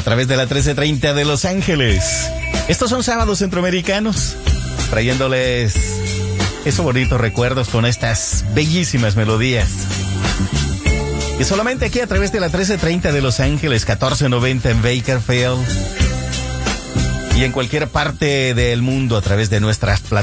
través de la 1330 de Los Ángeles. Estos son sábados centroamericanos, trayéndoles esos bonitos recuerdos con estas bellísimas melodías. Y solamente aquí a través de la 1330 de Los Ángeles, 1490 en Bakersfield. Y en cualquier parte del mundo a través de nuestras plataformas